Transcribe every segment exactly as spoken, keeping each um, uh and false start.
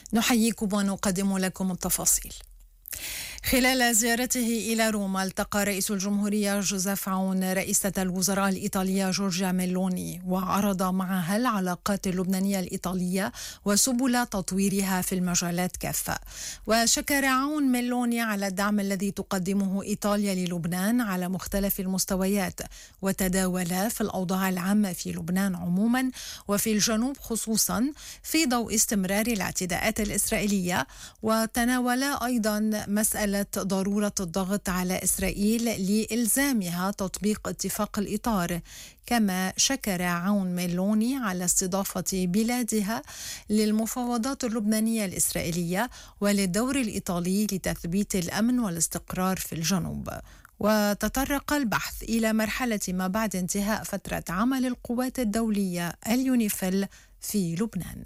نحييكم ونقدم لكم التفاصيل. خلال زيارته إلى روما التقى رئيس الجمهورية جوزيف عون رئيسة الوزراء الإيطالية جورجيا ميلوني، وعرض معها العلاقات اللبنانية الإيطالية وسبل تطويرها في المجالات كافة. وشكر عون ميلوني على الدعم الذي تقدمه إيطاليا للبنان على مختلف المستويات، وتداول في الأوضاع العامة في لبنان عموما وفي الجنوب خصوصا في ضوء استمرار الاعتداءات الإسرائيلية، وتناول أيضا مسألة ضرورة الضغط على إسرائيل لإلزامها تطبيق اتفاق الإطار. كما شكر عون ميلوني على استضافة بلادها للمفاوضات اللبنانية الإسرائيلية وللدور الإيطالي لتثبيت الأمن والاستقرار في الجنوب. وتطرق البحث إلى مرحلة ما بعد انتهاء فترة عمل القوات الدولية اليونيفيل في لبنان.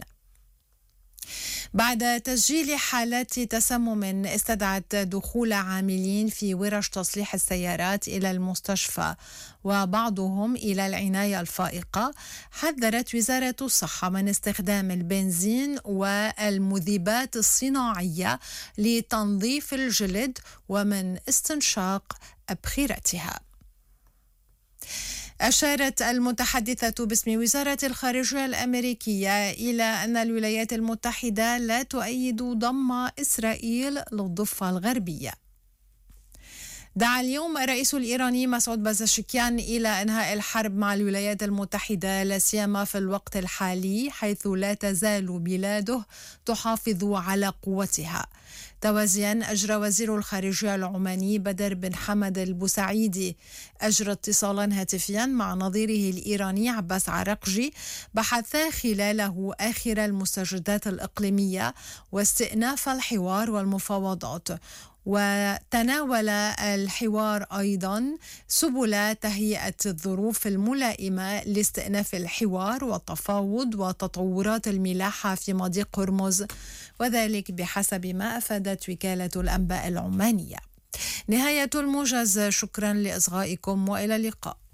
بعد تسجيل حالات تسمم استدعت دخول عاملين في ورش تصليح السيارات إلى المستشفى وبعضهم إلى العناية الفائقة، حذرت وزارة الصحة من استخدام البنزين والمذيبات الصناعية لتنظيف الجلد ومن استنشاق أبخرتها. أشارت المتحدثة باسم وزارة الخارجية الأمريكية إلى أن الولايات المتحدة لا تؤيد ضم إسرائيل للضفة الغربية. دعا اليوم الرئيس الإيراني مسعود بازشكيان إلى إنهاء الحرب مع الولايات المتحدة، لا سيما في الوقت الحالي حيث لا تزال بلاده تحافظ على قوتها. توازيا أجرى وزير الخارجية العماني بدر بن حمد البوسعيدي أجرى اتصالا هاتفيا مع نظيره الإيراني عباس عراقجي، بحثا خلاله آخر المستجدات الإقليمية واستئناف الحوار والمفاوضات. وتناول الحوار أيضا سبل تهيئة الظروف الملائمة لاستئناف الحوار والتفاوض وتطورات الملاحة في مضيق هرمز، وذلك بحسب ما أفادت وكالة الأنباء العمانية. نهاية الموجز، شكرا لإصغائكم وإلى اللقاء.